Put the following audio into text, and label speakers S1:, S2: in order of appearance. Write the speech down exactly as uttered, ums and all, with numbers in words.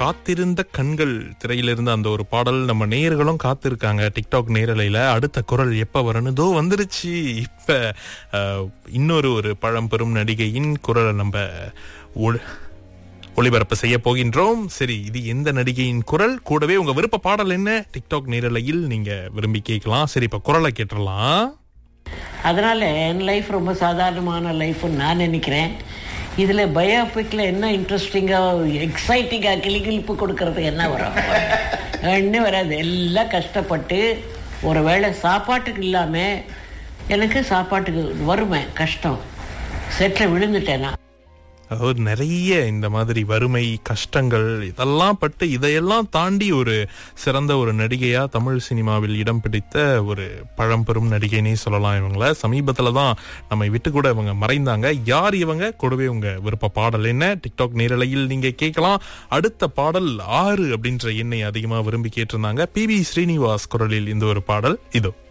S1: காத்திருந்த கண்கள் திரையிலிருந்து அந்த ஒரு பாடல் நம்ம நேயர்களும் காத்திருக்காங்க டிக்டாக் நேரலையில. அடுத்த குரல் எப்ப வரணும் தோ வந்துருச்சு. இப்ப அஹ், இன்னொரு ஒரு பழம்பெரும் நடிகையின் குரலை நம்ம ஒ- ஒளிபரப்பு செய்ய போகின்றோம். சரி, இது எந்த நடிகையின் குரல், கூடவே உங்க விருப்ப பாடல் என்ன டிக்டாக் நேரலையில் நீங்க விரும்பி கேட்கலாம். சரி, இப்ப குரலை கேட்டுடலாம்.
S2: அதனால் என் லைஃப் ரொம்ப சாதாரணமான லைஃப்னு நான் நினைக்கிறேன். இதில் பயோபிக்கில் என்ன இன்ட்ரெஸ்டிங்காக எக்ஸைட்டிங்காக கிளிகிழிப்பு கொடுக்கறதுக்கு என்ன வரும்? ஒன்றும் வராது. எல்லாம் கஷ்டப்பட்டு ஒரு வேளை சாப்பாட்டுக்கு இல்லாமல் எனக்கு சாப்பாட்டுக்கு வறுமை கஷ்டம் செட்டில் விழுந்துட்டேன்னா.
S1: அதாவது நிறைய இந்த மாதிரி வறுமை கஷ்டங்கள் இதெல்லாம் பட்டு இதையெல்லாம் தாண்டி ஒரு சிறந்த ஒரு நடிகையா தமிழ் சினிமாவில் இடம் பிடித்த ஒரு பழம்பெரும் நடிகைனே சொல்லலாம். இவங்கள சமீபத்துல தான் நம்மை விட்டு கூட இவங்க மறைந்தாங்க. யார் இவங்க, கூடவே உங்க விருப்ப பாடல் என்ன டிக்டாக் நேரலையில் நீங்க கேட்கலாம். அடுத்த பாடல் ஆறு அப்படின்ற எண்ணை அதிகமா விரும்பி கேட்டிருந்தாங்க. பி பி ஸ்ரீனிவாஸ் குரலில் இந்த ஒரு பாடல் இதோ.